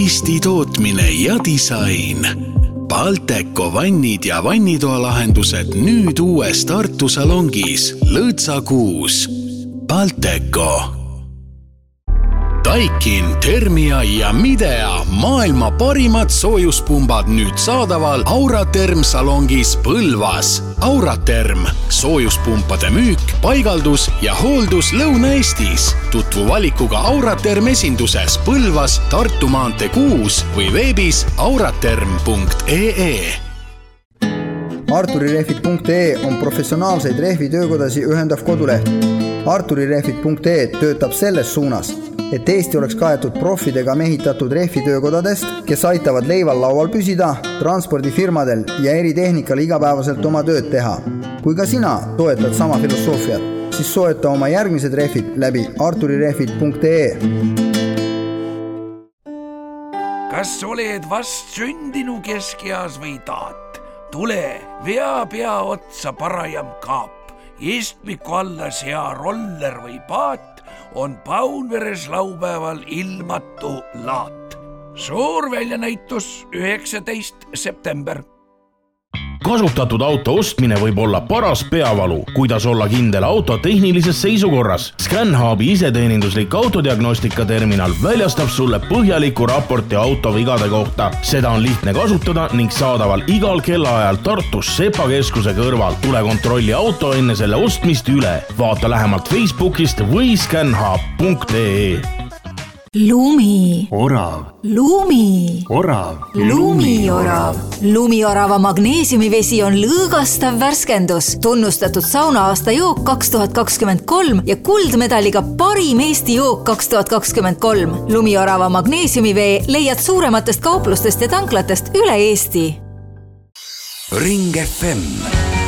Eesti tootmine ja disain. Balteco vannid ja vannitoalahendused nüüd uues Tartu salongis Lõõtsa 6. Balteco. Daikin, Thermia ja Midea maailma parimad soojuspumbad nüüd saadaval Auraterm salongis Põlvas. Auraterm, soojuspumpade müük, paigaldus ja hooldus Lõuna-Eestis. Tutvu valikuga Auraterm esinduses Põlvas, Tartu maantee 6 või veebis auraterm.ee. Arturirehvid.ee on professionaalseid rehvitöökodasi ühendav koduleht. Arturirehvid.ee töötab selles suunas, et Eesti oleks kaetud profidega mehitatud rehvitöökodadest, kes aitavad leival laual püsida, transpordifirmadel ja eritehnikal igapäevaselt oma tööd teha. Kui ka sina toetad sama filosoofiat, siis soeta oma järgmised rehvid läbi arturirehvid.ee. Kas oled vast sündinu keskeas või taat? Tule, vea pea otsa parajam kaap. Istmiku alla sea roller või paat on Paunveres laupäeval ilmatu laat. Suur väljanäitus 19. september. Kasutatud auto ostmine võib olla paras peavalu. Kuidas olla kindel auto tehnilises seisukorras? ScanHubi iseteeninduslik autodiagnostika-terminal väljastab sulle põhjaliku raporti auto vigade kohta. Seda on lihtne kasutada ning saadaval igal kellaajal Tartus Sepa keskuse kõrval. Tule kontrolli auto enne selle ostmist üle. Vaata lähemalt Facebookist või scanhub.ee. Lumi. Orav. Lumi. Orav. Lumiorav. Lumiorava magneesiumivesi on lõõgastav värskendus, tunnustatud saunaaasta jook 2023 ja kuldmedaliga parim Eesti jook 2023. Lumiorava magneesiumivee leiad suurematest kauplustest ja tanklatest üle Eesti. Ring FM.